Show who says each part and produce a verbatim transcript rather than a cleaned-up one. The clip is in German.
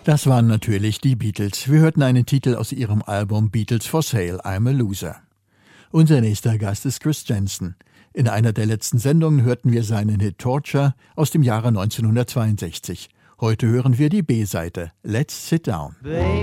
Speaker 1: Das waren natürlich die Beatles. Wir hörten einen Titel aus ihrem Album Beatles for Sale, I'm a Loser. Unser nächster Gast ist Chris Jensen. In einer der letzten Sendungen hörten wir seinen Hit Torture aus dem Jahre neunzehnhundertzweiundsechzig. Heute hören wir die B-Seite, Let's Sit Down.
Speaker 2: Baby.